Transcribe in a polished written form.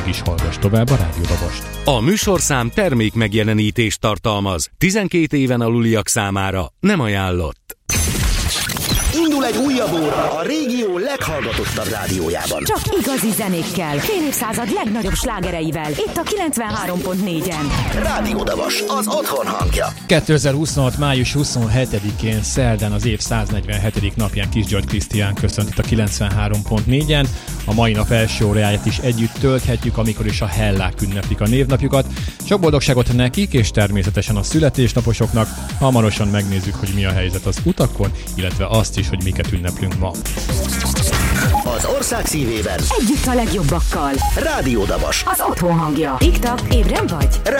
addig is hallgass tovább a Rádió Dabast. A műsorszám termék megjelenítést tartalmaz. 12 éven aluliak számára nem ajánlott. Indul egy újabb óra a régió leghallgatottabb rádiójában. Csak igazi zenékkel, fél évszázad legnagyobb slágereivel. Itt a 93.4-en. Rádió Dabas, az otthon hangja. 2026. május 27-én szerdán az év 147. napján Kis György Krisztián köszönt itt a 93.4-en. A mai nap első óráját is együtt tölthetjük, amikor is a hellák ünneplik a névnapjukat. Sok boldogságot nekik, és természetesen a születésnaposoknak. Hamarosan megnézzük, hogy mi a helyzet az utakon, illetve azt is, hogy miket ünneplünk ma. Az ország szívében Együtt a legjobbakkal. Rádió Dabas. Az otthon hangja. Tiktak, ébren vagy?